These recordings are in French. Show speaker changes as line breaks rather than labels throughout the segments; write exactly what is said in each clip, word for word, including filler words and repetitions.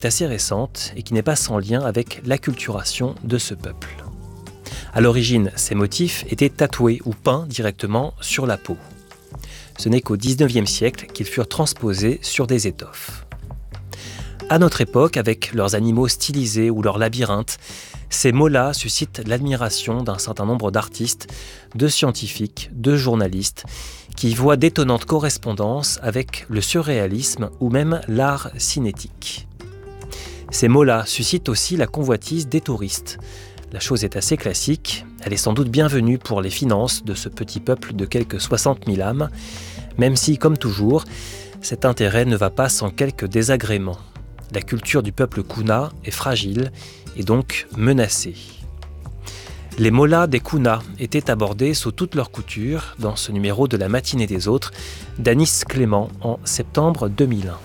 est assez récente et qui n'est pas sans lien avec l'acculturation de ce peuple. À l'origine, ces motifs étaient tatoués ou peints directement sur la peau. Ce n'est qu'au dix-neuvième siècle qu'ils furent transposés sur des étoffes. À notre époque, avec leurs animaux stylisés ou leurs labyrinthes, ces mots-là suscitent l'admiration d'un certain nombre d'artistes, de scientifiques, de journalistes, qui voient d'étonnantes correspondances avec le surréalisme ou même l'art cinétique. Ces mots-là suscitent aussi la convoitise des touristes. La chose est assez classique, elle est sans doute bienvenue pour les finances de ce petit peuple de quelques soixante mille âmes, même si, comme toujours, cet intérêt ne va pas sans quelques désagréments. La culture du peuple Kuna est fragile et donc menacée. Les mollahs des Kuna étaient abordés sous toutes leurs coutures dans ce numéro de la matinée des autres d'Anis Clément en septembre deux mille un.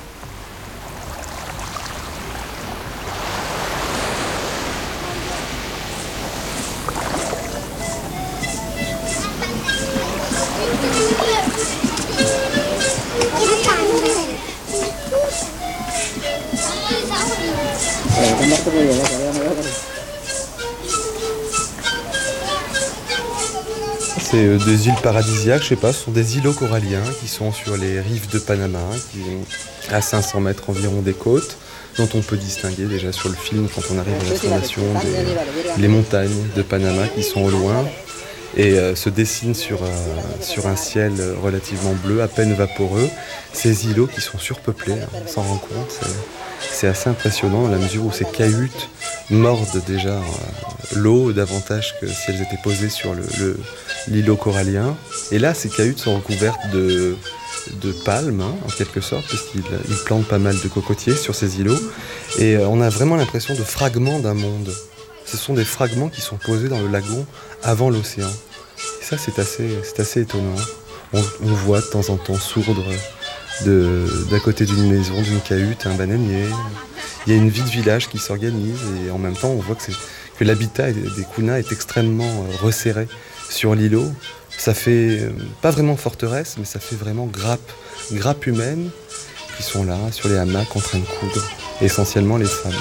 C'est des îles paradisiaques, je sais pas, ce sont des îlots coralliens qui sont sur les rives de Panama, qui sont à cinq cents mètres environ des côtes, dont on peut distinguer déjà sur le film, quand on arrive à la fondation, des, les montagnes de Panama qui sont au loin et euh, se dessinent sur, euh, sur un ciel relativement bleu, à peine vaporeux. Ces îlots qui sont surpeuplés, hein, on s'en rend compte, c'est, c'est assez impressionnant à la mesure où ces cahutes mordent déjà euh, l'eau davantage que si elles étaient posées sur le, le, l'îlot corallien. Et là, ces cahutes sont recouvertes de, de palmes, hein, en quelque sorte, puisqu'ils ils plantent pas mal de cocotiers sur ces îlots. Et euh, on a vraiment l'impression de fragments d'un monde. Ce sont des fragments qui sont posés dans le lagon avant l'océan. Et ça, c'est assez, c'est assez étonnant. On, on voit de temps en temps sourdre de, d'à côté d'une maison, d'une cahute, un bananier. Il y a une vie de village qui s'organise et en même temps, on voit que, c'est, que l'habitat des Kuna est extrêmement resserré sur l'îlot. Ça fait pas vraiment forteresse, mais ça fait vraiment grappe, grappe humaine qui sont là, sur les hamacs, en train de coudre, essentiellement les femmes.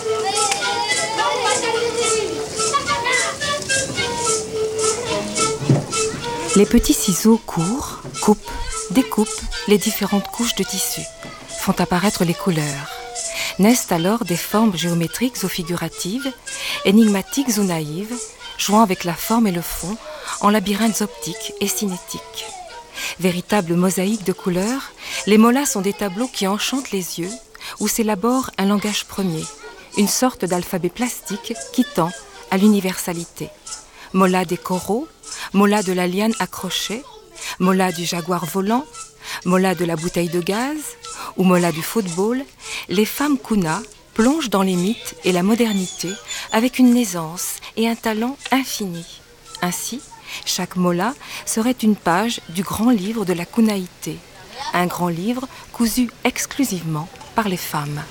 Les petits ciseaux courent, coupent, découpent les différentes couches de tissu, font apparaître les couleurs. Naissent alors des formes géométriques ou figuratives, énigmatiques ou naïves, jouant avec la forme et le fond, en labyrinthes optiques et cinétiques. Véritables mosaïques de couleurs, les mollahs sont des tableaux qui enchantent les yeux, où s'élabore un langage premier, une sorte d'alphabet plastique qui tend à l'universalité. Mollah des coraux, mollah de la liane accrochée, mollah du jaguar volant, mollah de la bouteille de gaz ou mollah du football, les femmes Kuna plongent dans les mythes et la modernité avec une aisance et un talent infini. Ainsi, chaque mollah serait une page du grand livre de la Kunaïté, un grand livre cousu exclusivement par les femmes.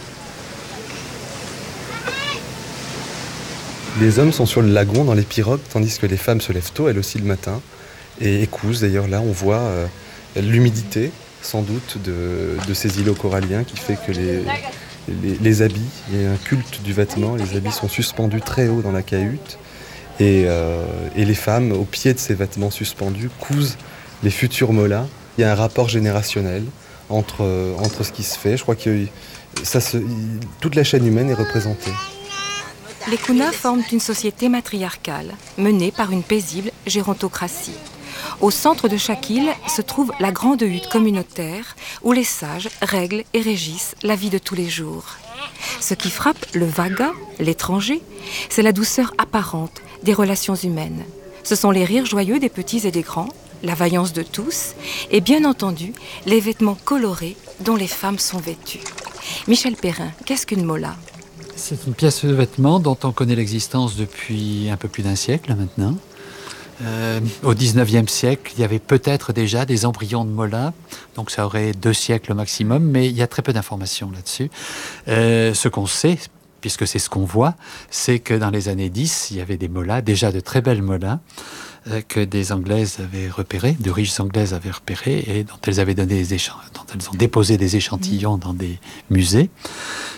Les hommes sont sur le lagon dans les pirogues, tandis que les femmes se lèvent tôt, elles aussi le matin, et cousent. D'ailleurs, là, on voit euh, l'humidité, sans doute, de, de ces îlots coralliens qui fait que les, les, les habits, il y a un culte du vêtement, les habits sont suspendus très haut dans la cahute, et, euh, et les femmes, au pied de ces vêtements suspendus, cousent les futurs mollahs. Il y a un rapport générationnel entre, entre ce qui se fait. Je crois que ça se, toute la chaîne humaine est représentée.
Les Kuna forment une société matriarcale, menée par une paisible gérontocratie. Au centre de chaque île se trouve la grande hutte communautaire où les sages règlent et régissent la vie de tous les jours. Ce qui frappe le Vaga, l'étranger, c'est la douceur apparente des relations humaines. Ce sont les rires joyeux des petits et des grands, la vaillance de tous et bien entendu les vêtements colorés dont les femmes sont vêtues. Michel Perrin, qu'est-ce qu'une mollah ?
C'est une pièce de vêtement dont on connaît l'existence depuis un peu plus d'un siècle maintenant. Euh, au dix-neuvième siècle, il y avait peut-être déjà des embryons de mollah, donc ça aurait deux siècles au maximum, mais il y a très peu d'informations là-dessus. Euh, ce qu'on sait, puisque c'est ce qu'on voit, c'est que dans les années dix, il y avait des mollahs, déjà de très belles mollahs, euh, que des Anglaises avaient repérées, de riches Anglaises avaient repérées et dont elles avaient donné des échant- dont elles ont déposé des échantillons dans des musées.